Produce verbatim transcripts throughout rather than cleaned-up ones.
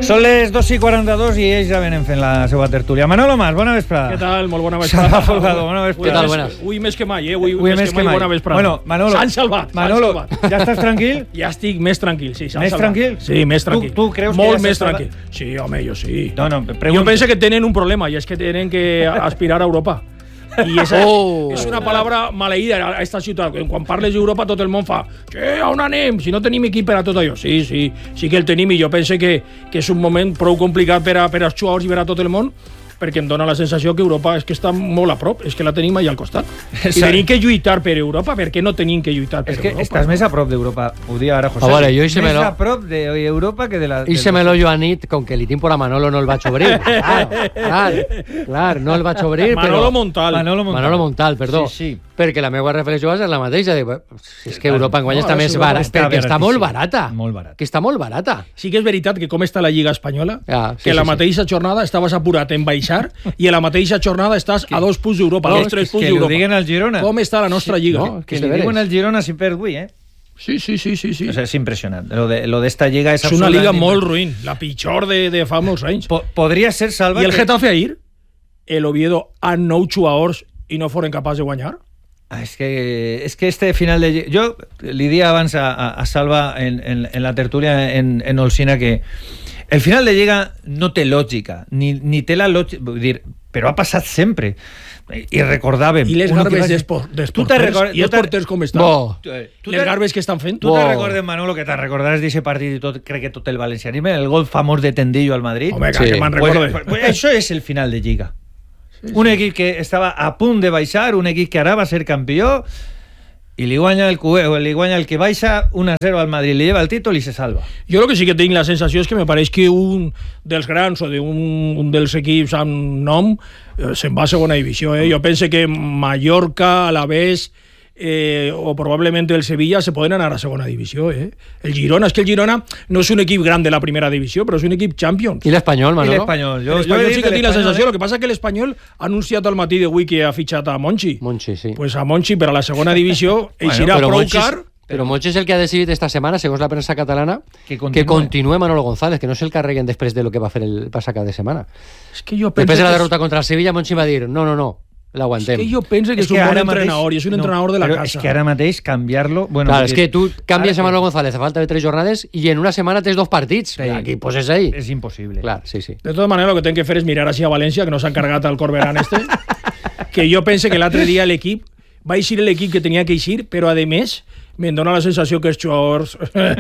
Són les dos i quaranta-dos i ells ja venen fent la seva tertúlia. Manolo Mas, bona vesprada. Què tal? Molt bona vesprada. Salva Folgado, bona vesprada. Què tal? Buenas. Ui, més que mai, eh? Ui, Ui més, més que mai, bona vesprada. Bueno, Manolo, s'han salvat. Manolo, salvat. ja estàs tranquil? Ja estic més tranquil, sí. Més salvat. tranquil? Sí, més tranquil. Tu, tu creus Molt que ja més tranquil. Sí, home, jo sí. No, no, pregunto. Jo penso que tenen un problema, i és que tenen que aspirar a Europa. I esa oh. és una paraula maleïda a aquesta ciutat. Quan parles d'Europa tot el món fa «Che, on anem? Si no tenim equip per a tot allò». Sí, sí, sí que el tenim i jo penso que, que és un moment prou complicat per a, per als jugadors i per a tot el món, perquè em dóna la sensació que Europa és que està molt a prop, és que la tenim allà al costat. I tenim que lluitar per Europa, per què no tenim que lluitar per és que Europa? Estàs més a prop d'Europa, ho dia ara José. A veure, jo més lo... a prop d'Europa que de la... I se me lo jo anit, com que li tinc por a Manolo no el vaig obrir. Clar, clar, clar, no el vaig obrir, Manolo però... Montal. Manolo Montal. Manolo Montal, perdó. Sí, sí. Perquè la meva reflexió és la mateixa. De, és que Europa enguany no, està més barata, està perquè està molt barata. Molt barata. Que està molt barata. Sí que és veritat que com està la Lliga Espanyola, ja, sí, que sí, la sí. mateixa jornada estaves apurat en baixar i a la mateixa jornada estàs a dos punts d'Europa, a dos, tres punts d'Europa. Que ho diguen al Girona. Com està la nostra Lliga? No, que li diuen al Girona si perd avui, eh? Sí, sí, sí, sí, sí. O sea, és impressionant. Lo de, lo de esta lliga és, és una lliga molt ruïn, la pitjor de, de fa molts anys. Po podria ser, Salva... I el que... Getafe ahir, el Oviedo amb nou jugadors i no foren capaços de guanyar? Ah, és, que, és que este final de... Jo li dia abans a, a, a Salva en, en, en la tertúlia en, en Olsina que el final de Lliga no té lògica, ni, ni té la lògica... Vull dir, però ha passat sempre. I recordàvem... I les garbes dels porters, i els porters com estan? Bo. Les garbes que estan fent? Tu te recordes, Manolo, que te recordaràs d'aquest partit i tot, crec que tot el valencianisme, el gol famós de Tendillo al Madrid? Home, sí. Que me'n recorde. Pues, pues, això és el final de Lliga. Sí, un sí. equip que estava a punt de baixar, un equip que ara va ser campió, i li guanya el, li guanya el que baixa un a zero al Madrid, li lleva el títol i se salva. Jo el que sí que tinc la sensació és que me pareix que un dels grans o d'un un dels equips amb nom eh, se'n va a segona divisió. Eh? Jo penso que Mallorca, Alavés eh, o probablement el Sevilla se poden anar a segona divisió. Eh? El Girona, és que el Girona no és un equip gran de la primera divisió, però és un equip Champions. I l'Espanyol, Manolo? I l'Espanyol. Jo, l'Espanyol sí que tinc la sensació. Eh? El que passa que l'Espanyol ha anunciat al matí d'avui que ha fitxat a Monchi. Monchi, sí. Pues a Monchi, per a la segona divisió, eixirà bueno, prou Monchi, car... Però Monchi és el que ha decidit esta setmana, segons la premsa catalana, que continue, que continue Manolo González, que no se'l carreguen després de lo que va fer el passat cap de setmana. És que jo penso després de la que derrota contra el Sevilla, Monchi va dir, no, no, no, l'aguantem. És que jo penso que és, és que un bon entrenador i és un no, entrenador de la casa. És que ara mateix canviar-lo... Bueno, claro, és que tu canvies ara, a Manolo González a falta de tres jornades i en una setmana tens dos partits. Sí. Aquí poses ahí. És impossible. Clar, sí, sí. De tota manera, el que tenc que fer és mirar així a València, que no s'ha encarregat al Corberán este, que jo pense que l'altre dia l'equip va eixir l'equip que tenia que eixir, però a més me'n dona la sensació que els jugadors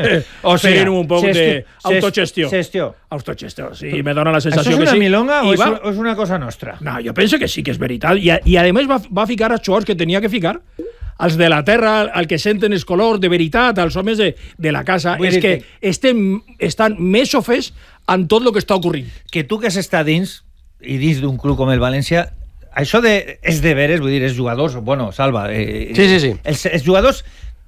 o sigui, feren un poc d'autogestió. Gestió. Autogestió, sí, me dona la sensació que sí. Això és una sí. milonga o, va... és una cosa nostra? No, jo penso que sí que és veritat. I a, i a més va, va ficar els jugadors que tenia que ficar, els de la terra, el que senten els colors de veritat, els homes de, de la casa. Vull és que, que estem, estan més sofers en tot el que està ocorrint. Que tu que has estat dins, i dins d'un club com el València, això de, és de veres, vull dir, els jugadors, bueno, Salva... Eh, sí, sí, sí. Els, els jugadors,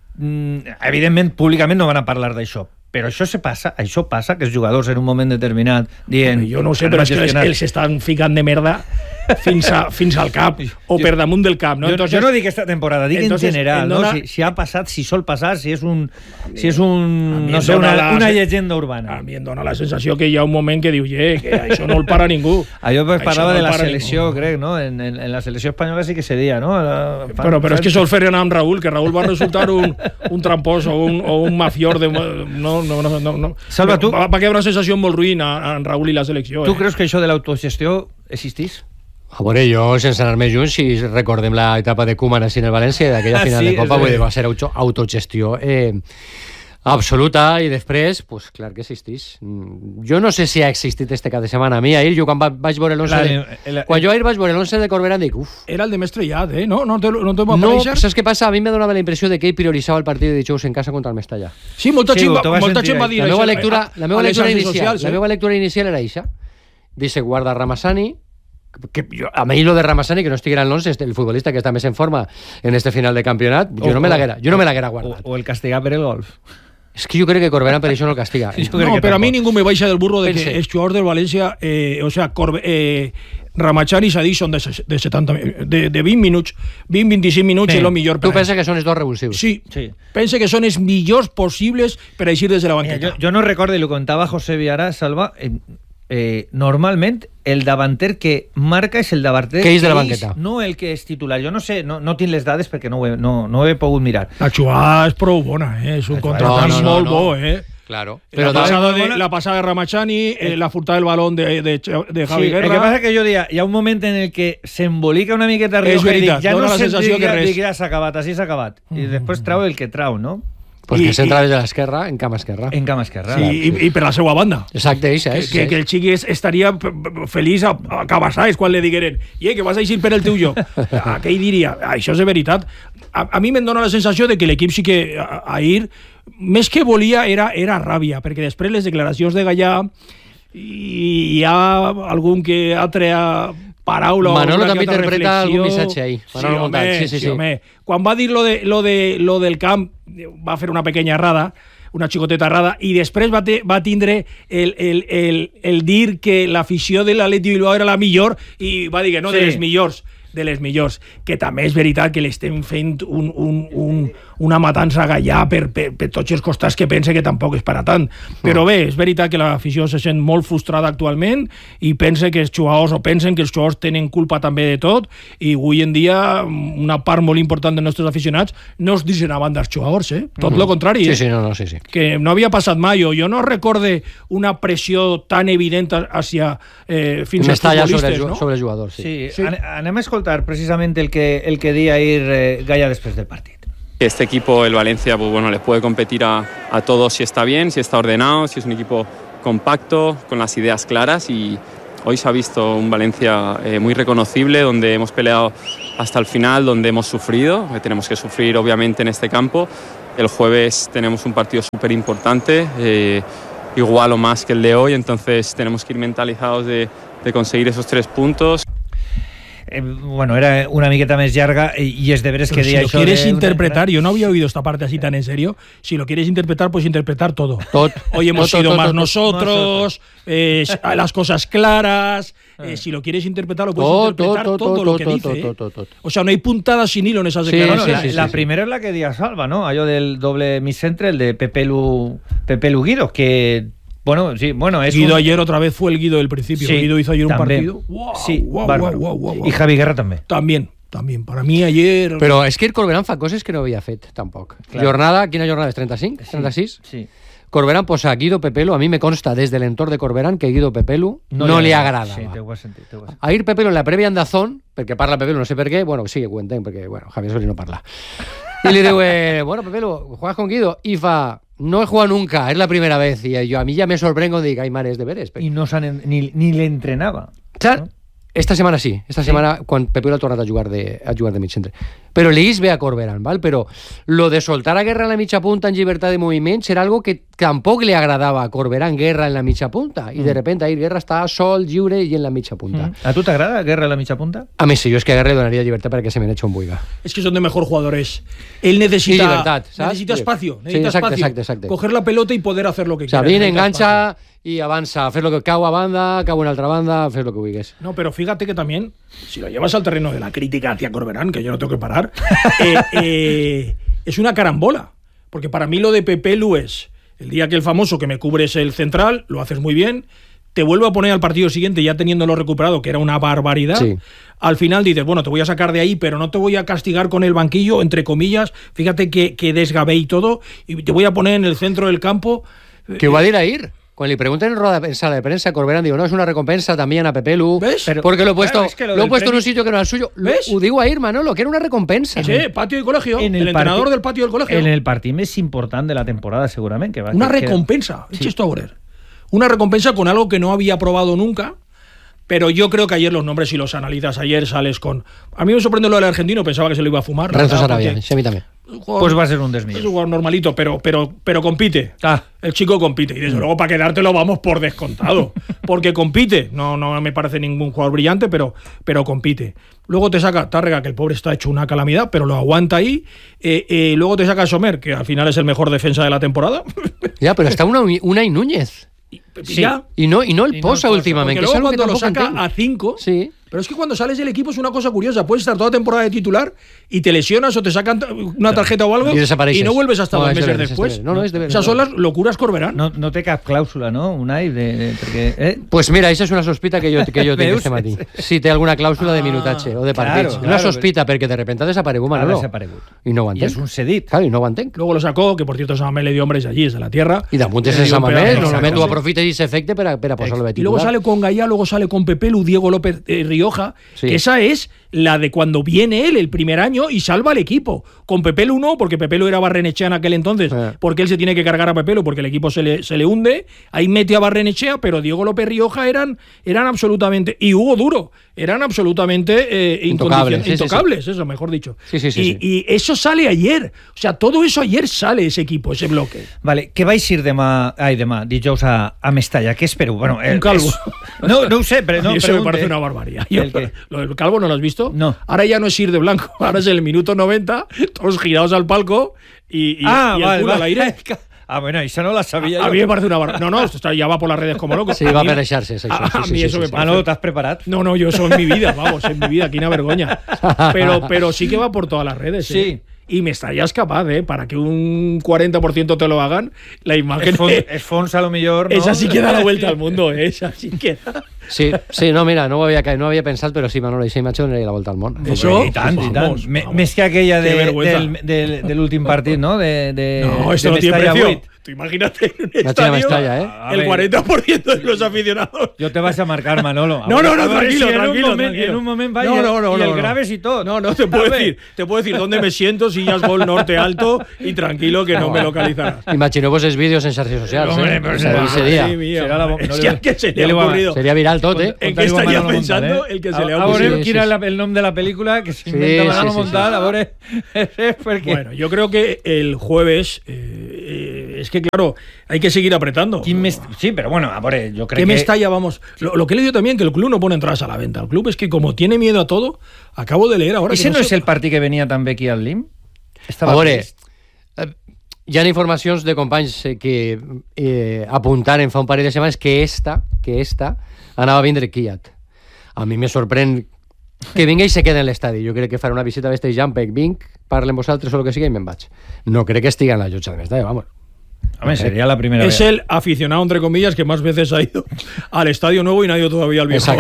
mm, evidentment, públicament no van a parlar d'això, però això se passa, això passa, que els jugadors en un moment determinat dient... Jo no ho sé, però és que els, els estan ficant de merda fins, a, fins al cap o per damunt del cap. No? Jo, entonces, jo no dic esta temporada, dic entonces, en general, dona... no? si, si ha passat, si sol passar, si és un, si és un no sé, una, la, una llegenda urbana. A mi em dona la sensació que hi ha un moment que diu eh, que això no el para ningú. Allò pues, parlava no de la selecció, ningú. crec, no? En, en, en la selecció espanyola sí que se dia, no? La, però, però és que sol fer anar amb Raúl, que Raúl va resultar un, un trampós o un, o un mafior de... No, no, no, no, no. Salva, tu... Va, va quedar una sensació molt ruïna en Raúl i la selecció. Tu eh? creus que això de l'autogestió existís? A veure, jo, sense anar més junts, si recordem l'etapa de Koeman així en el València, d'aquella ah, final sí, de Copa, sí. vull dir, va ser autogestió eh, absoluta, i després, pues, clar que existís. Jo no sé si ha existit este cap de setmana. A mi, ahir, jo quan va, vaig veure l'onze de... La, quan jo ahir vaig veure l'onze de Corberán, dic, uf... Era el de Mestrellat, eh? No, no te, no te va no, aparèixer? No, saps què passa? A mi me donava la impressió de que ell prioritzava el partit de dijous en casa contra el Mestalla. Sí, molta sí, gent va, molta gent va dir la això. Meva lectura, la meva lectura inicial, socials, eh? La meva lectura inicial era això. Dice, guarda Ramassani, que jo, a mi lo de Ramassani, que no estiguera en l'onze, el futbolista que està més en forma en este final de campionat, jo o, no me l'haguera jo no me l'haguera guardat. O, o el castigar per el golf. És que jo crec que Corberán per això no el castiga. No, però a mi ningú me baixa del burro de que els jugadors del València, eh, o sea, Corbe, eh, Ramachani i Sadí són de, de, setanta, de, de vint minuts, vint a vint-i-cinc minuts, sí. És el millor per Tu penses que són els dos revulsius? Sí, sí. Pensa que són els millors possibles per eixir des de la banqueta. Mira, jo, jo no recordo, i ho contava José Villara, Salva, eh, eh, normalment el davanter que marca és el davanter que és de la banqueta, no el que és titular. Jo no sé, no, no tinc les dades perquè no ho he, no, no ho he pogut mirar. La jugada és prou bona, eh? És un contratant no, no, molt no, no. bo, eh? Claro. Pero la, pasada de, la pasada de Ramachani, eh, la furtada del balón de, de, de Javi sí, Guerra. El que passa que jo diria, hi ha un moment en el que s'embolica una miqueta Rioja i dic, ja no la sensació dic, que res. Dic, ja s'ha acabat, així s'ha acabat. Mm. I després trau el que trau, no? Pues I, que s'entra des de l'esquerra, en cama esquerra. En cama esquerra. Sí, sí. I, i per la seva banda. Exacte, això és. Que, que, que el xiqui estaria feliç a, a Cabassais quan li digueren i eh, que vas a eixir per el teu lloc. Què hi diria? Això és de veritat. A, a mi me'n dona la sensació de que l'equip sí que ahir, més que volia, era, era ràbia, perquè després les declaracions de Gallà i hi ha algun que altre paraula Manolo o també interpreta reflexió. Algun missatge ahí. Sí, home, sí, sí, sí, sí. Home. Quan va dir lo, de, lo, de, lo del camp, va fer una pequeña errada, una xicoteta errada, i després va, te, va tindre el, el, el, el dir que l'afició de l'Atleti Bilbao era la millor i va dir que no, sí. de les millors. de les millors, que també és veritat que l'estem fent un, un, un, una matança Gallà per, per, per tots els costats que pense que tampoc és per a tant. Però bé, és veritat que l'afició se sent molt frustrada actualment i pensa que els jugadors, o pensen que els jugadors tenen culpa també de tot, i avui en dia una part molt important dels nostres aficionats no es dicen a banda els jugadors, eh? Tot mm. lo contrari. Sí, eh? sí, no, no, sí, sí. Que no havia passat mai, o jo no recorde una pressió tan evident hacia eh, fins als futbolistes, sobre, no? sobre els jugadors, sí. Sí, sí. Anem a escoltar precisament el que, el que di ahir eh, Gallà després del partit. Este equipo, el Valencia, pues bueno, les puede competir a, a todos si está bien, si está ordenado, si es un equipo compacto, con las ideas claras, y hoy se ha visto un Valencia eh, muy reconocible, donde hemos peleado hasta el final, donde hemos sufrido, que tenemos que sufrir obviamente en este campo. El jueves tenemos un partido súper importante, eh, igual o más que el de hoy, entonces tenemos que ir mentalizados de, de conseguir esos tres puntos. Eh, bueno, era una miqueta més llarga y es de veres que si día lo quieres interpretar, una... yo no había oído esta parte así tan en serio. Si lo quieres interpretar, pues interpretar todo. Tot. Hoy hemos tot, sido tot, más tot, nosotros, eh, las cosas claras. Eh, si lo quieres interpretar, lo puedes tot, interpretar tot, todo tot, lo que tot, dice. Tot, tot, tot. O sea, no hay puntada sin hilo en esas sí, declaraciones. Sí, sí, la, la sí, primera sí. Es la que dia Salva, ¿no? Allò del doble mid-centre, el de Pepe Lu, Pepe Lu Guido, que... Bueno, sí, bueno, es Guido un... ayer otra vez fue el Guido del principio. Sí, Guido hizo ayer un també. partido. Wow, sí, wow, wow, wow, wow, wow. Y Javi Guerra també. También, también. Para mí ayer... Però és que el Corberán fa coses que no havia fet, tampoc. Clar. Jornada, quina jornada és? trenta-cinc? trenta-sis? Sí. sí. Corberán posa a Guido Pepelu, a mi me consta desde el entorn de Corberán que Guido Pepelu no, no li agrada. Sí, te ho has sentit, te ho has sentit. A ir Pepelu en la prèvia en Dazón, perquè parla Pepelu, no sé per què, bueno, sí que ho entenc, perquè, bueno, Javier Solís no parla. I li diu, eh, bueno, Pepelu, juegas con Guido? I fa... No he jugado nunca, es la primera vez. Y yo a mí ya me sorprendo, digo, ay, mares, de veres. Y no ni, ni le entrenaba. Clar, ¿no? Esta setmana sí, esta sí. setmana quan Pepelu ha tornat a jugar de, a jugar de mig centre. Però l'Eix ve a Corberán, ¿val? Però lo de soltar a Guerra en la mitja punta en llibertat de moviments era algo que tampoc li agradava a Corberán, Guerra en la mitja punta. I mm. de repente ahir Guerra està sol, lliure i en la mitja punta. Mm. ¿A tu t'agrada Guerra en la mitja punta? A mí sí, yo es que a Guerra le donaría libertad para que se me eche un buiga. Es que son de mejor jugadores. Él necesita, libertad, necesita espacio. Necesita sí, exacte, espacio. exacte, exacte. Coger la pelota y poder hacer lo que o sea, quiera. Viene, engancha y avanza. Fer lo que cau a banda, cau en otra banda, fer lo que vulguis. No, pero fíjate que también, si lo llevas al terreno de la crítica hacia Corberán, que yo no tengo que parar, eh, eh, es una carambola. Porque para mí lo de Pepelu es el día que el famoso que me cubres el central, lo haces muy bien, te vuelvo a poner al partido siguiente ya teniéndolo recuperado, que era una barbaridad. Sí. Al final dices, bueno, te voy a sacar de ahí, pero no te voy a castigar con el banquillo, entre comillas, fíjate que, que desgabé y todo, y te voy a poner en el centro del campo. Que va a ir a ir. Cuando le preguntan en, rueda, en sala de prensa, Corberán digo, no, es una recompensa también a Pepelu. ¿Ves? Pero, porque lo he puesto, claro, es que lo lo he puesto premio... en un sitio que no era el suyo. ¿Ves? Lo digo a ir, Manolo, que era una recompensa. Sí, patio de colegio. En el, el entrenador parti... del patio del colegio. En el partido más importante de la temporada, seguramente. Que va una que recompensa. Sí. Esto a ver. Una recompensa con algo que no había probado nunca. Pero yo creo que ayer los nombres, si los analizas ayer, sales con... A mí me sorprende lo del argentino, pensaba que se lo iba a fumar. Renzo Sarabia, sí, a mí también. Jugador, pues va a ser un desmillo. Es un jugador normalito, pero, pero, pero compite. Ah. El chico compite. Y desde mm. luego para quedártelo vamos por descontado. Porque compite. No, no me parece ningún jugador brillante, pero, pero compite. Luego te saca Tárrega, que el pobre está hecho una calamidad, pero lo aguanta ahí. Eh, eh, luego te saca Sommer, que al final es el mejor defensa de la temporada. Ya, pero está una, una y Núñez. Sí. Ya. Y no, y no el y Posa no últimamente. Porque luego cuando lo saca a cinco, sí. Pero es que cuando sales del equipo es una cosa curiosa. Puedes estar toda temporada de titular y te lesionas o te sacan una tarjeta o algo y, y no vuelves hasta no, dos meses deber, después. Es no, no, es deber, Esas son las locuras Corberán. No, no té cap clàusula, no? Unai, de, de, perquè, eh? Pues mira, esa és una sospita que jo, que jo tinc este matí. Si té alguna clàusula ah, de minutatge o de partits. Claro, una claro, sospita, perquè de repente ha desaparegut Manolo. Ha desaparegut. I no ho entenc. I és un cedit. Claro, y no ho entenc. Luego lo sacó, que por cierto Samamés le dio hombres allí, desde la tierra. Y damunt ese Samamés, normalment ho aprofites i s'efecte per a, per a posar-lo de titular. Y luego sale con Gallá, luego sale con Pepe Lu, Diego López eh, Rioja, sí. que esa es la de cuando viene él el primer año y salva al equipo. Con Pepe Lu no, porque Pepe Lu era Barrenechea en aquel entonces, eh. porque él se tiene que cargar a Pepe Lu porque el equipo se le, se le hunde. Ahí mete a Barrenechea, pero Diego López Rioja eran, eran absolutamente, y Hugo Duro, eran absolutamente eh, intocables, sí, intocables, sí, sí. eso mejor dicho. Sí, sí, sí, y, sí. y eso sale ayer. O sea, todo eso ayer sale ese equipo, ese bloque. Vale, què vaig ir demà, ai, demà, dijous a, a Mestalla? Què espero? Bueno, eh, un calvo. Es, no, no ho sé, pero no, y eso pregunte. me parece una barbaridad. Yo, ¿El, lo del calvo no lo has visto. No. Ahora ya no es ir de blanco, ahora es el minuto noventa, todos girados al palco y, y, ah, y el vale, culo vale. al aire. Ah, bueno, eso no la sabía a, yo. A mí me parece una barbaridad. No, no, esto ya va por las redes como loco. Sí, va a pereixar-se. A, a, a sí, mí sí, eso sí, me sí. parece. Ah, no, ¿t'has preparat? No, no, yo eso en mi vida, vamos, en mi vida, quina vergonya. Pero, pero sí que va por todas las redes. Sí. ¿eh? Y me estarías capaz, ¿eh? Para que un cuarenta por ciento te lo hagan, la imagen... Es, fons, es fons a lo millor, ¿no? Esa sí que da la vuelta al mundo, ¿eh? Esa sí que da... Sí, sí, no, mira, no ho havia, no havia pensat, però sí, Manolo, aquesta imatge donaria la volta al món. Eso, i tant, vamos, i tant. vamos. Més que aquella de, del, de, de, de l'últim partit, no? De, de, no, esto de no tiene precio. vuit. Tú imagínate en un no estadio, Mestalla, ¿eh? el cuarenta por ciento de los aficionados. Yo te vas a marcar, Manolo. No, no, no, tranquilo, si tranquilo, en un moment, tranquilo. En un moment va no, no, no, y no, el no. graves y todo. No, no, te puedo decir, te puedo decir dónde me siento, sillas Gol Norte Alto y tranquilo que no me localizarás. Imagineu-vos els vídeos en xarxes socials, Hombre, eh? pero serà, serà, seria. Sí, mío. Será la, es que al que se le ha ocurrido. Seria viral tot, eh? ¿En qué estaría pensando el que se le ha ocurrido? A ver, ¿quién era el nombre de la película que se inventa Manolo Montal? A ver, bueno, yo creo que el jueves eh, es que claro, hay que seguir apretando. Sí, pero bueno, a ver, yo creo que... que... Mestalla, vamos... Lo, lo que he leído también, que el club no pone entradas a la venta. El club es que como tiene miedo a todo, acabo de leer ahora... ¿Ese que no, no es sé... el partit que venia també aquí al Lim? Estava a veure, hi ha informacions de companys que eh, apuntaren fa un parell de setmanes que esta, que esta anava a vindre Kiat. A mi me sorprèn que vinga i se queda en l'estadi. Jo crec que farà una visita a Vestell Jampec, vinc, parle amb vosaltres o el que sigui i me'n vaig. No crec que estigui en la llotja de Mestalla, vamos. Hombre, sería la primera es vez. el aficionado, entre comillas, que más veces ha ido al estadio nuevo y no ha ido todavía al viejo.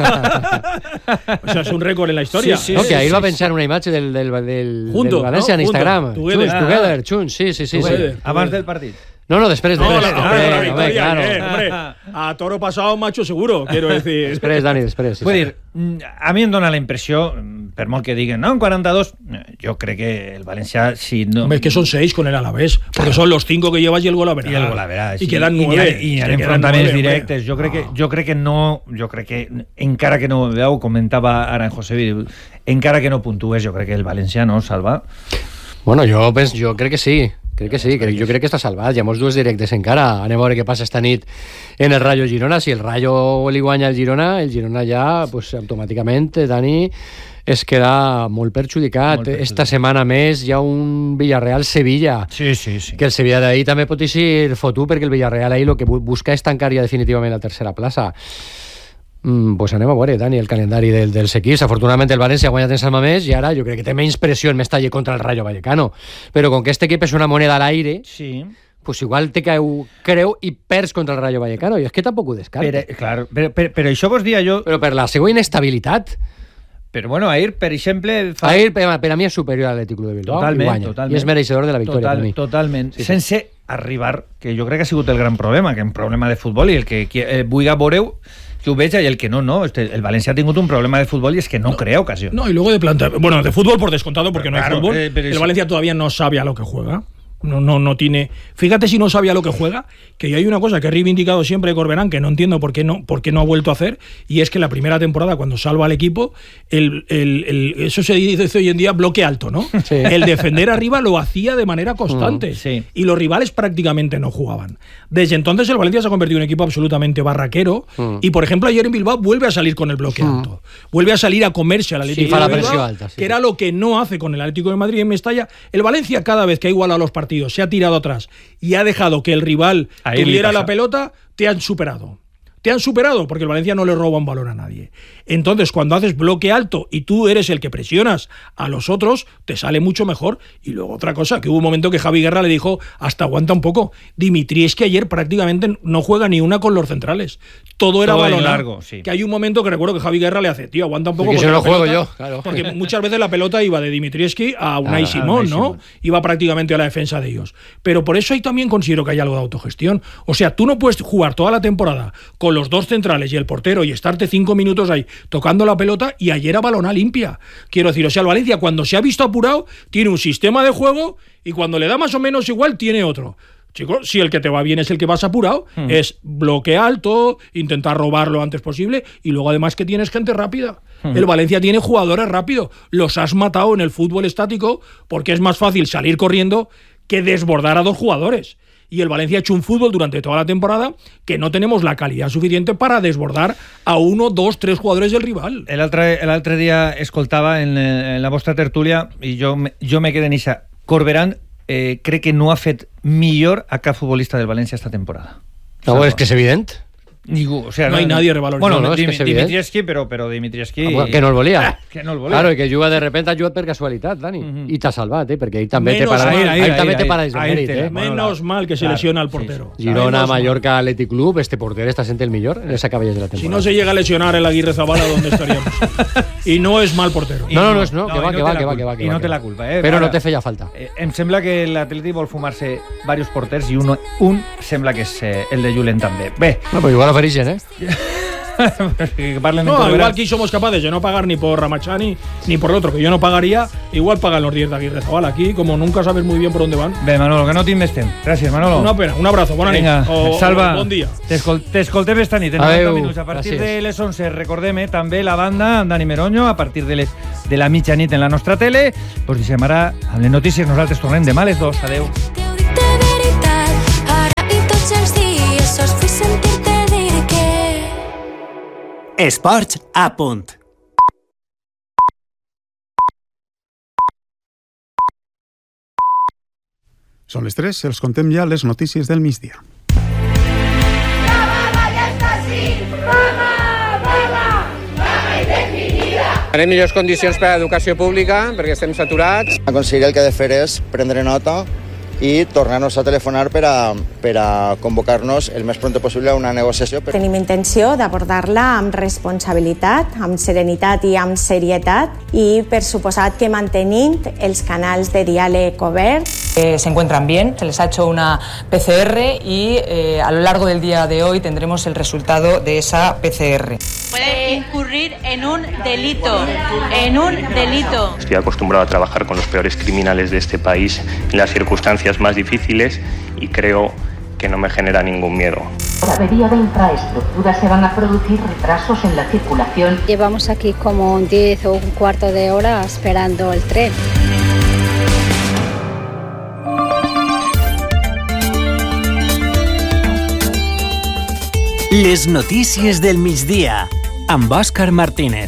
O sea, es un récord en la historia. Sí, sí, no, que ahí sí, va a pensar sí. Una imatge del, del, del, Junto, del València ¿no? en Instagram. Together. Chunts, together, chunts, sí, sí, sí. Together. sí. Abans del partit. No, no, després, no, després. No, no, després, la no, victoria, claro. eh, hombre, a toro pasado, macho seguro, quiero decir. Després, Dani, després. Sí, Vull sí. dir, a mi em dona la impressió, per molt que diguen, no, en quaranta-dos, jo crec que el València, si no... Hombre, es que son seis con el Alavés, porque son los cinco que llevas y el gol a ver. I el gol a ver, sí. I quedan nueve. I hi ha enfrontaments directes. Jo crec, que, jo crec que no... Jo crec que, encara que no... Veu, comentava ara en José Vill, encara que no puntués, jo crec que el València no salva. Bueno, jo, pens, jo crec que sí. Crec que sí, crec, jo crec que està salvat. Hi ha molts dues directes encara. Anem a veure què passa esta nit en el Rayo Girona. Si el Rayo li guanya el Girona, el Girona ja, pues, automàticament, Dani, es queda molt perjudicat. Molt perjudicat. Esta setmana més hi ha un Villarreal-Sevilla. Sí, sí, sí. Que el Sevilla d'ahir també pot eixir fotut, perquè el Villarreal ahir el que busca és tancar ja definitivament la tercera plaça. Mm, pues anem a veure, Dani, el calendari del, dels equips. Afortunadament el València ha guanyat en Sant Mamés i ara jo crec que té menys pressió en Mestalla contra el Rayo Vallecano, però com que este equip és una moneda a l'aire, sí, pues igual te cau creu i perds contra el Rayo Vallecano, i és que tampoc ho descarta. Però, clar, però, però, però això vos dia jo... Però per la seva inestabilitat. Però bueno, Ahir, per exemple... Fa... Ahir, per, per a mi és superior a l'Atlètic de Bilbao. Totalment, i guanya. totalment. I és mereixedor de la victòria. Total, per mi. Totalment. Sí, sí. Sense arribar, que jo crec que ha sigut el gran problema, que és un problema de futbol, i el que eh, vulgui veureu que ho veja i el que no, no. Este, el Valencia ha tingut un problema de fútbol y es que no, no crea ocasión. No, y luego de planta. Bueno, de fútbol por descontado, porque pero no claro, hay fútbol. Eh, el eso... Valencia todavía no sabe a lo que juega. No, no, no tiene. Fíjate si no sabía lo que juega, que hay una cosa que he reivindicado siempre de Corberán, que no entiendo por qué no, por qué no ha vuelto a hacer, y es que la primera temporada, cuando salva al equipo, el, el, el, eso se dice hoy en día bloque alto, ¿no? Sí. El defender arriba lo hacía de manera constante. Mm, sí. Y los rivales prácticamente no jugaban. Desde entonces el Valencia se ha convertido en un equipo absolutamente barraquero, mm. y por ejemplo ayer en Bilbao vuelve a salir con el bloque mm. alto. Vuelve a salir a comerse al Atlético sí, de Bilbao, la alta, sí. que era lo que no hace con el Atlético de Madrid en Mestalla. El Valencia cada vez que ha igualado los partidos se ha tirado atrás y ha dejado que el rival Ahí tuviera la pelota, te han superado. te han superado porque el Valencia no le roba un balón a nadie. Entonces, cuando haces bloque alto y tú eres el que presionas a los otros, te sale mucho mejor. Y luego otra cosa, que hubo un momento que Javi Guerra le dijo, hasta aguanta un poco. Dimitri es que ayer prácticamente no juega ni una con los centrales. Todo era Todo balón largo, sí. Que hay un momento que recuerdo que Javi Guerra le hace, tío, aguanta un poco. Porque porque si no lo juego pelota, yo, claro. Porque muchas veces la pelota iba de Dimitrievski a Unai Ah, Simón, Unai ¿no? Simón. Iba prácticamente a la defensa de ellos. Pero por eso ahí también considero que hay algo de autogestión. O sea, tú no puedes jugar toda la temporada con los dos centrales y el portero y estarte cinco minutos ahí tocando la pelota y ayer a balona limpia. Quiero decir, o sea, el Valencia cuando se ha visto apurado tiene un sistema de juego y cuando le da más o menos igual tiene otro. Chicos, si el que te va bien es el que vas apurado, mm. es bloque alto, intentar robar lo antes posible y luego además que tienes gente rápida. Mm. El Valencia tiene jugadores rápidos. Los has matado en el fútbol estático porque es más fácil salir corriendo que desbordar a dos jugadores. Y el Valencia ha hecho un fútbol durante toda la temporada que no tenemos la calidad suficiente para desbordar a uno, dos, tres jugadores del rival. El altre, el altre dia escoltava en, en la vostra tertúlia i jo, jo me quedé en ixa. Corberán eh, crec que no ha fet millor a cap futbolista del València esta temporada. No, Salva. És que és evident. Ningú, o sea, no, no hay nadie revalorizado. Bueno, no, no, Dim, es que Dimitrievski, pero, pero Dimitrievski... Ah, bueno, que no el volia. Ah, que no el volia. Claro, i que juga de repente ha jugat per casualitat, Dani. Uh-huh. I t'ha salvat, eh? Perquè ell també Menos té para, mal, ahí, ahí, ahí, ahí, també ahí, té para ahí, desmèrit, eh? Menos mal que se claro, lesiona al portero. Sí, sí. Girona, Menos Mallorca, mal. Athletic Club, este portero está siendo el mejor en esa cabella de la temporada. Si no se llega a lesionar el Aguirre Zabala, ¿dónde estaríamos? Y no es mal portero. No, no, no, és no, que va, no que va, la que va, culpa, que va, que I va, no que té va. la culpa, eh? Però Ara, no te feia falta. Eh, em sembla que l'Atleti vol fumar-se diversos porters i un, un sembla que és eh, el de Julen també. Bé. No, però igual ofereixen, eh? que parlen no, en igual aquí somos capaces de no pagar ni por Ramachani ni por el otro, que yo no pagaría, igual pagan los diez de Aguirre Zabala. Aquí, como nunca sabes muy bien por dónde van. Bé, Manolo, que no tinc més temps. Gràcies, Manolo. Una pena, un abrazo, bona Vinga, nit. O, Salva, o bon dia. t'escoltem esta nit, en Adeu, noranta minuts. A partir gràcies. de les onze, recordem eh, també la banda, amb Dani Meroño, a partir de, les, de la mitjanit en la nostra tele. Pues deixem ara amb les notícies, nosaltres tornem demà a les dos. Adeu. Esports a punt. Són les tres, els contem ja les notícies del migdia. La vaga ja està així! Vaga! Vaga! Vaga indefinida! Tenim millors condicions per a l'educació pública perquè estem saturats. Aconseguir el que he de fer és prendre nota i tornar-nos a telefonar per a, per a convocar-nos el més pront possible a una negociació. Tenim intenció d'abordar-la amb responsabilitat, amb serenitat i amb serietat i, per suposat, que mantenint els canals de diàleg obert. Eh, se encuentran bien, se les ha hecho una P C R y eh, a lo largo del día de hoy tendremos el resultado de esa P C R. Puede incurrir en un delito, en un delito. Estoy acostumbrado a trabajar con los peores criminales de este país en las circunstancias más difíciles y creo que no me genera ningún miedo. Por avería de infraestructura se van a producir retrasos en la circulación. Llevamos aquí como un diez o un cuarto de hora esperando el tren. Les notícies del migdia, amb Òscar Martínez.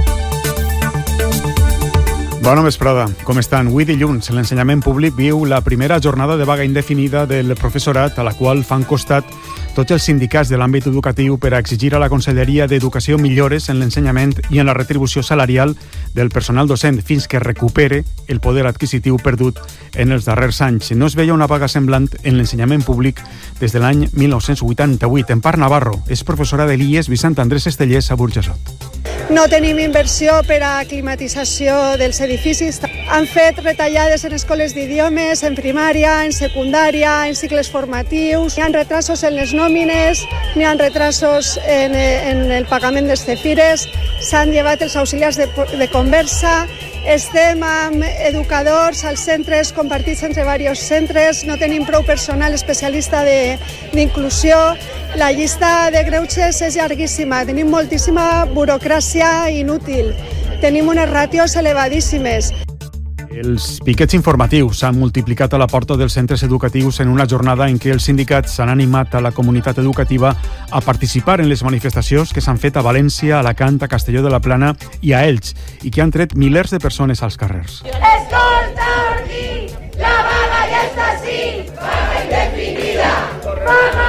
Bona vesprada, com estan? Avui dilluns, l'ensenyament públic viu la primera jornada de vaga indefinida del professorat, a la qual fan costat tots els sindicats de l'àmbit educatiu per a exigir a la Conselleria d'Educació millores en l'ensenyament i en la retribució salarial del personal docent fins que recupere el poder adquisitiu perdut en els darrers anys. No es veia una vaga semblant en l'ensenyament públic des de l'any mil nou-cents vuitanta-vuit. Empar Navarro és professora de l'I E S Vicent Andrés Estellers a Burjassot. No tenim inversió per a climatització dels edificis. Han fet retallades en escoles d'idiomes, en primària, en secundària, en cicles formatius. Hi ha retrasos en les nòmines, hi ha retrasos en, en el pagament dels cefires, s'han llevat els auxiliars de, de conversa, estem amb educadors als centres compartits entre diversos centres, no tenim prou personal especialista d'inclusió, la llista de greuges és llarguíssima, tenim moltíssima burocràcia inútil, tenim unes ràtios elevadíssimes. Els piquets informatius s'han multiplicat a la porta dels centres educatius en una jornada en què els sindicats s'han animat a la comunitat educativa a participar en les manifestacions que s'han fet a València, a Alacant, a Castelló de la Plana i a Elx, i que han tret milers de persones als carrers. Escolta, Ordi, la vaga ja està així, vaga indefinida, vaga,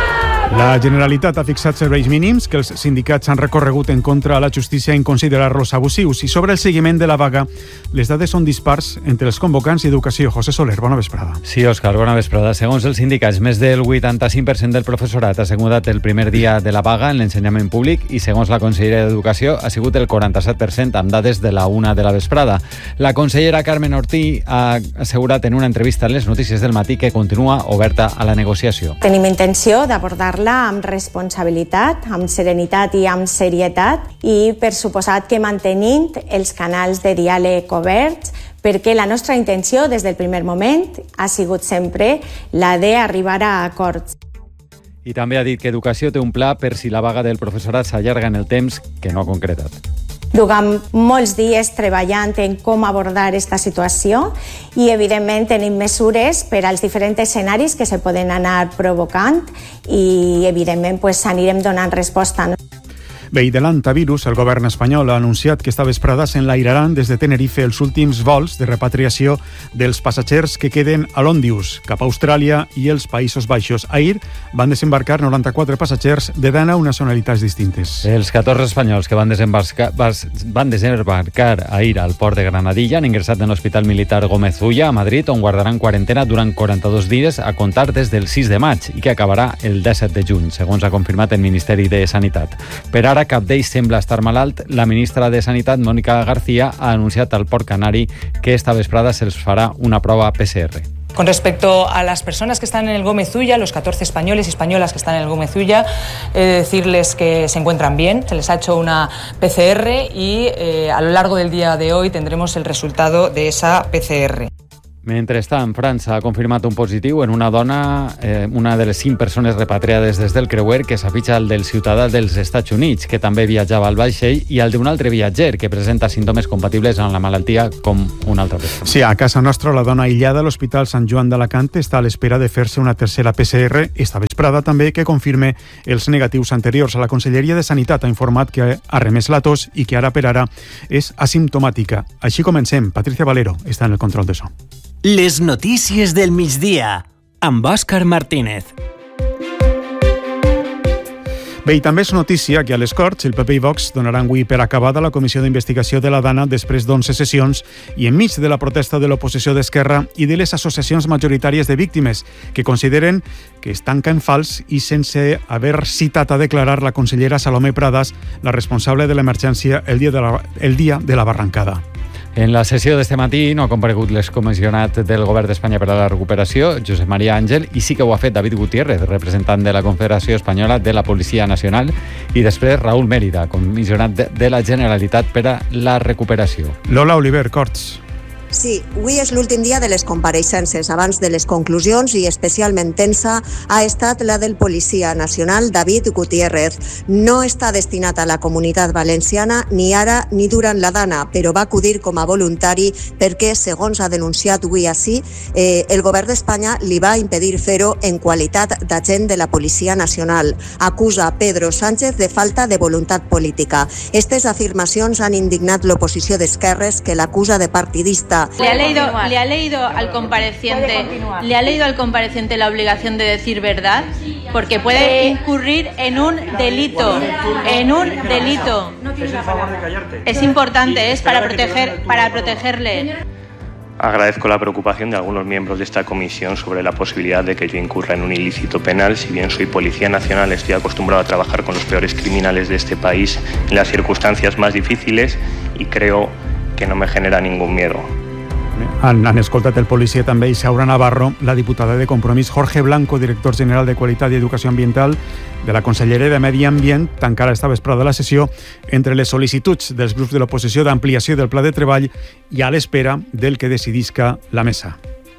La Generalitat ha fixat serveis mínims que els sindicats han recorregut en contra a la justícia en considerar-los abusius. I sobre el seguiment de la vaga, les dades són dispars entre els convocants i educació. José Soler, bona vesprada. Sí, Òscar, bona vesprada. Segons els sindicats, més del vuitanta-cinc per cent del professorat ha assegurat el primer dia de la vaga en l'ensenyament públic i, segons la consellera d'Educació, ha sigut el quaranta-set per cent amb dades de la una de la vesprada. La consellera Carmen Ortí ha assegurat en una entrevista a les Notícies del Matí que continua oberta a la negociació. Tenim intenció d'abordar amb responsabilitat, amb serenitat i amb serietat i, per suposat, que mantenint els canals de diàleg oberts, perquè la nostra intenció des del primer moment ha sigut sempre la d'arribar a acords. I també ha dit que Educació té un pla per si la vaga del professorat s'allarga en el temps, que no ha concretat. Duguem molts dies treballant en com abordar aquesta situació i, evidentment, tenim mesures per als diferents escenaris que se poden anar provocant i, evidentment, pues, anirem donant resposta. Bé, i de l'antavirus, el govern espanyol ha anunciat que esta vesprada s'enlairaran des de Tenerife els últims vols de repatriació dels passatgers que queden a l'Òndius, cap a Austràlia i els Països Baixos. Ahir van desembarcar noranta-quatre passatgers de deu nacionalitats distintes. Els catorze espanyols que van desembarcar, van desembarcar ahir al port de Granadilla han ingressat en l'Hospital Militar Gómez Ulla a Madrid, on guardaran quarantena durant quaranta-dos dies a comptar des del sis de maig i que acabarà el disset de juny, segons ha confirmat el Ministeri de Sanitat. Per ara, cap d'ells sembla estar malalt. La ministra de Sanitat, Mónica García, ha anunciat al Port Canari que esta vesprada se les fará una prueba P C R. Con respecto a las personas que están en el Gómez Ulla, los catorce españoles y españolas que están en el Gómez Ulla, he de decirles que se encuentran bien, se les ha hecho una P C R y eh, a lo largo del día de hoy tendremos el resultado de esa P C R. Mentrestant, França ha confirmat un positiu en una dona, eh, una de les cinc persones repatriades des del creuer que s'afitxa el del ciutadà dels Estats Units, que també viatjava al vaixell, i el d'un altre viatger que presenta símptomes compatibles amb la malaltia com una altra persona. Sí, a casa nostra, la dona aïllada a l'Hospital Sant Joan d'Alacant està a l'espera de fer-se una tercera P C R esta vesprada també, que confirme els negatius anteriors. La Conselleria de Sanitat ha informat que ha remès la tos i que ara per ara és asimptomàtica. Així comencem. Patricia Valero està en el control de so. Les notícies del migdia, amb Òscar Martínez. Bé, i també és notícia que a les Corts el P P i Vox donaran avui per acabada la comissió d'investigació de la Dana després d'onze sessions i enmig de la protesta de l'oposició d'Esquerra i de les associacions majoritàries de víctimes que consideren que es tanca en fals i sense haver citat a declarar la consellera Salomé Pradas, la responsable de l'emergència el dia de la, el dia de la barrancada. En la sessió d'este matí no ha comparegut l'excomissionat del Govern d'Espanya per a la recuperació, Josep Maria Àngel, i sí que ho ha fet David Gutiérrez, representant de la Confederació Espanyola de la Policia Nacional, i després Raúl Mérida, comissionat de la Generalitat per a la recuperació. Lola Oliver, Corts. Sí, avui és l'últim dia de les compareixences. Abans de les conclusions, i especialment tensa, ha estat la del policia nacional David Gutiérrez. No està destinat a la Comunitat Valenciana ni ara ni durant la Dana, però va acudir com a voluntari perquè, segons ha denunciat avui així, eh, el govern d'Espanya li va impedir fer-ho en qualitat d'agent de la Policia Nacional. Acusa Pedro Sánchez de falta de voluntat política. Estas afirmacions han indignat l'oposició d'esquerres, que l'acusa de partidista. Le ha leído, le ha leído al compareciente, le ha leído al compareciente la obligación de decir verdad, porque puede incurrir en un delito, en un delito. Es importante, es para proteger, para protegerle. Agradezco la preocupación de algunos miembros de esta comisión sobre la posibilidad de que yo incurra en un ilícito penal. Si bien soy policía nacional, estoy acostumbrado a trabajar con los peores criminales de este país en las circunstancias más difíciles y creo que no me genera ningún miedo. Han, han escoltat el policia també Isaura Navarro, la diputada de Compromís Jorge Blanco, director general de Qualitat i Educació Ambiental de la Conselleria de Medi Ambient, tancarà esta vesprada la sessió entre les sol·licituds dels grups de l'oposició d'ampliació del pla de treball i a l'espera del que decidisca la mesa.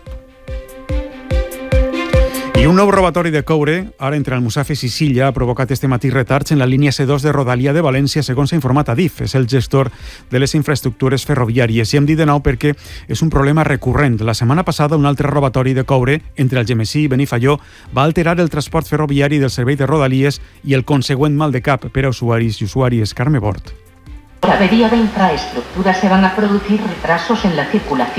I un nou robatori de coure, ara entre Almussafes i Silla, ha provocat este matí retards en la línia C dos de Rodalia de València, segons ha informat Adif. És el gestor de les infraestructures ferroviàries. I hem dit de nou perquè és un problema recurrent. La setmana passada, un altre robatori de coure entre Algemesí i Benifaió va alterar el transport ferroviari del servei de Rodalies i el consegüent mal de cap per a usuaris i usuàries. Carme Bort. Por avería de infraestructura se van a producir retrasos en la circulación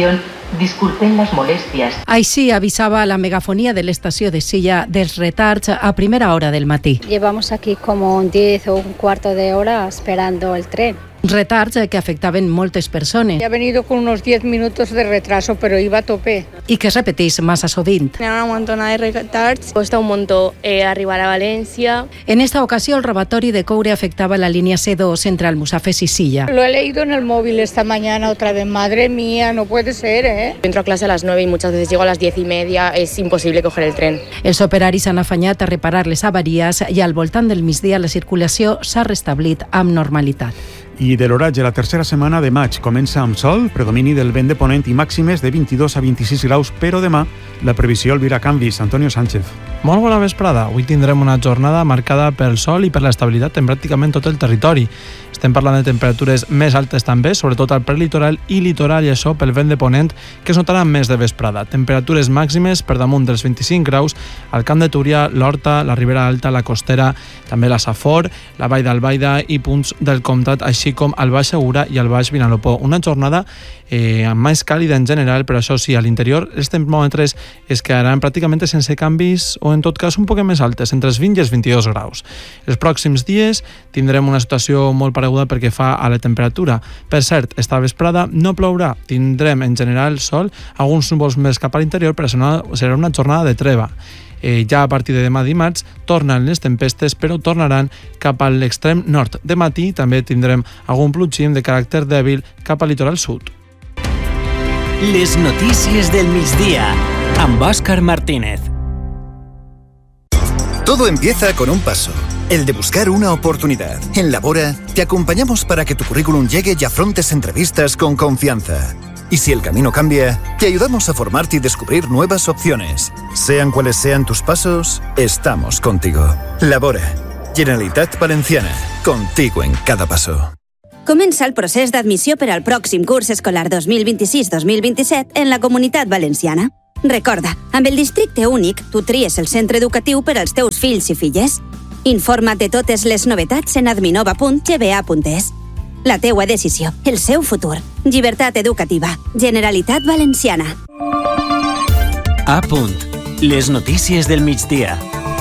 Disculpen las molestias. Així avisava la megafonia de l'estació de Silla dels retards a primera hora del matí. Llevamos aquí como un diez o un cuarto de hora esperando el tren. Retards que afectaven moltes persones. Ha venido con unos diez minutos de retraso, pero iba a tope. I que es repeteix massa sovint. Hi ha una montona de retards. Costa un montón eh, arribar a València. En esta ocasió, el robatori de coure afectava la línia C dos entre Almussafes y Silla. Lo he leído en el móvil esta mañana otra vez. Madre mía, no puede ser, ¿eh? Entro a clase a las nueve y muchas veces llego a las diez y media. Es imposible coger el tren. Els operaris han afanyat a reparar les avaries i al voltant del migdia la circulació s'ha restablit amb normalitat. I de l'oratge, la tercera setmana de maig comença amb sol, predomini del vent de ponent i màximes de vint-i-dos a vint-i-sis graus, però demà la previsió albira canvis. Antonio Sánchez. Molt bona vesprada. Avui tindrem una jornada marcada pel sol i per l'estabilitat en pràcticament tot el territori. Estem parlant de temperatures més altes també, sobretot al prelitoral i litoral, i això pel vent de ponent, que es notarà més de vesprada. Temperatures màximes per damunt dels vint-i-cinc graus al Camp de Túria, l'Horta, la Ribera Alta, la Costera, també la Safor, la Vall d'Albaida i punts del Comtat, així com al Baix Segura i al Baix Vinalopó. Una jornada eh, més càlida en general, però això sí, a l'interior els termòmetres es quedaran pràcticament sense canvis o en tot cas un poc més altes, entre els vint i els vint-i-dos graus. Els pròxims dies tindrem una situació molt pareguda perquè fa a la temperatura. Per cert, esta vesprada no plourà, tindrem en general sol, alguns núvols més cap a l'interior, però serà una jornada de treva. Eh, ja a partir de demà dimarts tornen les tempestes, però tornaran cap a l'extrem nord. De matí també tindrem algun plugim de caràcter dèbil cap al litoral sud. Les notícies del migdia amb Òscar Martínez. Todo empieza con un paso, el de buscar una oportunidad. En Labora te acompañamos para que tu currículum llegue y afrontes entrevistas con confianza. Y si el camino cambia, te ayudamos a formarte y descubrir nuevas opciones. Sean cuales sean tus pasos, estamos contigo. Labora, Generalitat Valenciana, contigo en cada paso. Comença el procés d'admissió per al pròxim curs escolar dos mil vint-i-sis dos mil vint-i-set en la Comunitat Valenciana. Recorda, amb el districte únic, tu tries el centre educatiu per als teus fills i filles. Informa't de totes les novetats en adminova punt g b a punt es. La teua decisió, el seu futur. Llibertat educativa. Generalitat Valenciana. A punt. Les notícies del migdia.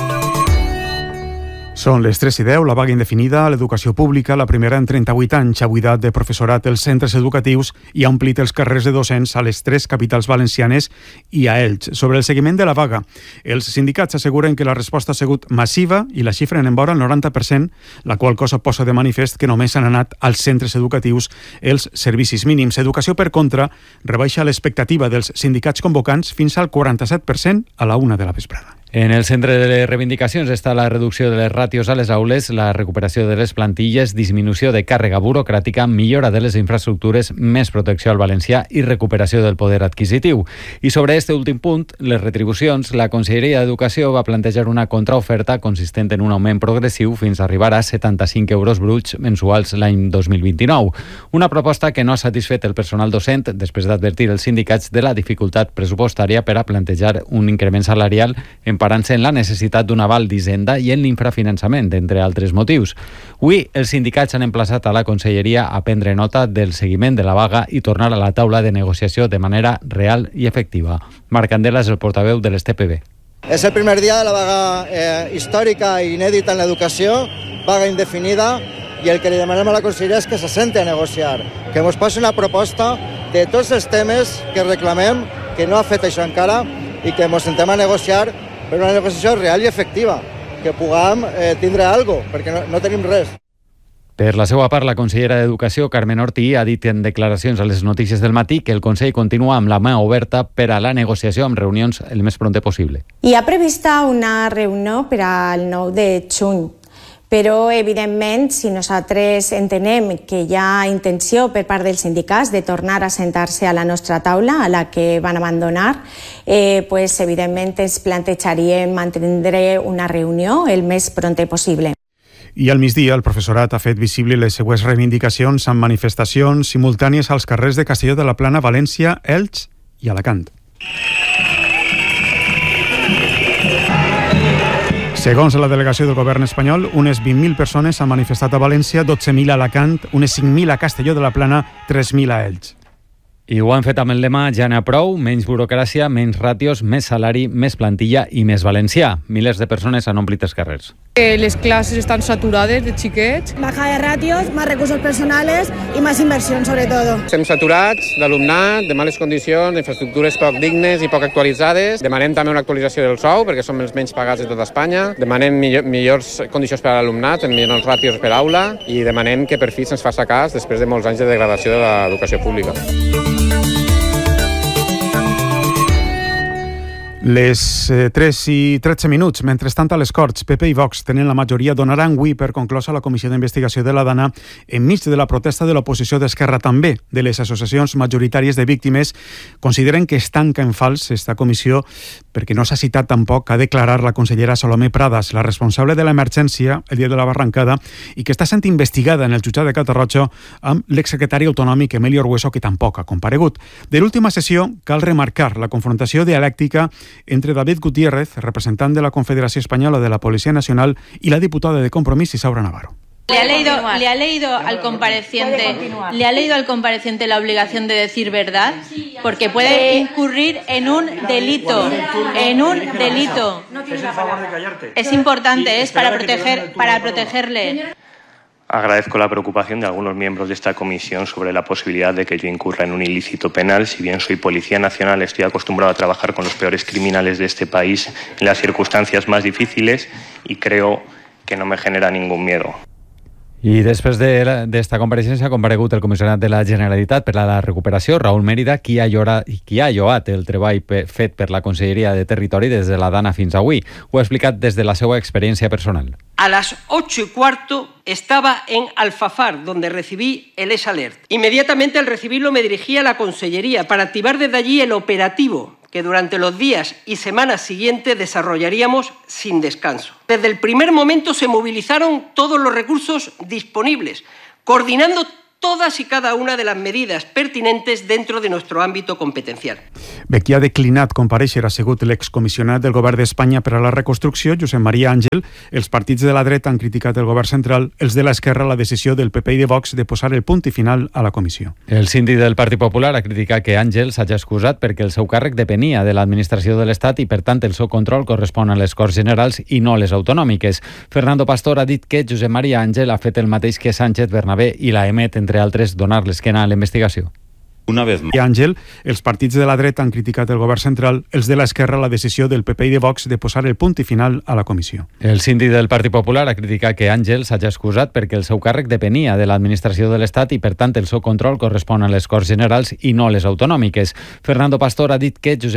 Són les tres i deu, la vaga indefinida a l'educació pública, la primera en trenta-vuit anys, ha buidat de professorat els centres educatius i ha omplit els carrers de docents a les tres capitals valencianes i a Elx. Sobre el seguiment de la vaga, els sindicats asseguren que la resposta ha sigut massiva i la xifren en vora el noranta per cent, la qual cosa posa de manifest que només han anat als centres educatius els servicis mínims. Educació, per contra, rebaixa l'expectativa dels sindicats convocants fins al quaranta-set per cent a la una de la vesprada. En el centre de les reivindicacions està la reducció de les ràtios a les aules, la recuperació de les plantilles, disminució de càrrega burocràtica, millora de les infraestructures, més protecció al valencià i recuperació del poder adquisitiu. I sobre este últim punt, les retribucions, la Conselleria d'Educació va plantejar una contraoferta consistent en un augment progressiu fins a arribar a setanta-cinc euros bruts mensuals l'any dos mil vint-i-nou. Una proposta que no ha satisfet el personal docent després d'advertir els sindicats de la dificultat pressupostària per a plantejar un increment salarial en emparant-se en la necessitat d'un aval d'Hisenda i en l'infrafinançament, entre altres motius. Avui, els sindicats han emplaçat a la Conselleria a prendre nota del seguiment de la vaga i tornar a la taula de negociació de manera real i efectiva. Marc Candela és el portaveu de les T P B. És el primer dia de la vaga eh, històrica i inèdita en l'educació, vaga indefinida, i el que li demanem a la Conselleria és que se sente a negociar, que ens posi una proposta de tots els temes que reclamem, que no ha fet això encara, i que ens sentem a negociar per una negociació real i efectiva, que puguem eh, tindre alguna cosa, perquè no, no tenim res. Per la seva part, la consellera d'Educació, Carmen Ortí, ha dit en declaracions a les notícies del matí que el Consell continua amb la mà oberta per a la negociació amb reunions el més prompte possible. Hi ha prevista una reunió per al nou de juny, però, evidentment, si nosaltres entenem que hi ha intenció per part dels sindicats de tornar a sentar-se a la nostra taula, a la que van abandonar, eh, pues, evidentment, ens plantejaríem mantindre una reunió el més prompte possible. I al migdia, el professorat ha fet visible les següents reivindicacions amb manifestacions simultànies als carrers de Castelló de la Plana, València, Elx i Alacant. Segons la delegació del govern espanyol, unes vint mil persones s'han manifestat a València, dotze mil a Alacant, unes cinc mil a Castelló de la Plana, tres mil a Elx. I ho han fet amb el lema ja n'hi ha prou, menys burocràcia, menys ràtios, més salari, més plantilla i més valencià. Milers de persones han omplit els carrers. Les classes estan saturades de xiquets. Baja de ratios, más recursos personales y más inversión sobre todo. Estem saturats d'alumnat, de males condicions, d'infraestructures poc dignes i poc actualitzades. Demanem també una actualització del sou, perquè som els menys pagats de tota Espanya. Demanem millor, millors condicions per a l'alumnat, amb millors ràtios per aula, i demanem que per fi se'ns faça cas després de molts anys de degradació de l'educació pública. Les eh, tres i tretze minuts. Mentrestant, a les Corts, P P i Vox tenen la majoria, donaran avui per conclosa la comissió d'investigació de la Dana enmig de la protesta de l'oposició d'Esquerra, també de les associacions majoritàries de víctimes. Consideren que es tanca en fals esta comissió perquè no s'ha citat tampoc a declarar la consellera Salomé Pradas, la responsable de l'emergència el dia de la barrancada, i que està sent investigada en el jutjat de Catarroja amb l'exsecretari autonòmic Emilio Argueso, que tampoc ha comparegut. De l'última sessió cal remarcar la confrontació dialèctica entre David Gutiérrez, representant de la Confederació Espanyola de la Policía Nacional, y la diputada de Compromís, Isaura Navarro. Le ha leído, le ha leído al compareciente, le ha leído al compareciente la obligación de decir verdad, porque puede incurrir en un delito, en un delito. Es importante, es para proteger, para protegerle. Agradezco la preocupación de algunos miembros de esta comisión sobre la posibilidad de que yo incurra en un ilícito penal. Si bien soy policía nacional, estoy acostumbrado a trabajar con los peores criminales de este país en las circunstancias más difíciles y creo que no me genera ningún miedo. I després d'esta de compareixença ha comparegut el comissionat de la Generalitat per a la recuperació, Raúl Mérida, qui ha, llorat, qui ha lloat el treball fet per la Conselleria de Territori des de la Dana fins avui. Ho ha explicat des de la seva experiència personal. A las ocho y cuarto estaba en Alfafar, donde recibí el S-Alert. Inmediatamente al recibirlo me dirigí a la Consellería para activar desde allí el operativo que durante los días y semanas siguientes desarrollaríamos sin descanso. Desde el primer momento se movilizaron todos los recursos disponibles, coordinando todas y cada una de las medidas pertinentes dentro de nuestro ámbito competencial. Bé, qui ha declinat comparèixer ha sigut l'excomissionat del Govern d'Espanya per a la reconstrucció, Josep Maria Àngel. Els partits de la dreta han criticat el govern central, els de l'esquerra la decisió del P P i de Vox de posar el punt i final a la comissió. El síndic del Partit Popular ha criticat que Àngel s'hagi excusat perquè el seu càrrec depenia de l'administració de l'Estat i, per tant, el seu control correspon a les Corts Generals i no a les autonòmiques. Fernando Pastor ha dit que Josep Maria Àngel ha fet el mateix que Sánchez, Bernabé i la EMET, entre altres, donar l'esquena a la investigació. Una vez más. I Àngel, els partits de la dreta han criticat el govern central, els de l'esquerra la decisió del P P i de Vox de posar el punt i final a la comissió. El síndic del Partit Popular ha criticat que Àngel s'hagi excusat perquè el seu càrrec depenia de l'administració de l'Estat i, per tant, el seu control correspon a les Corts Generals i no a les autonòmiques. Fernando Pastor ha dit que Josep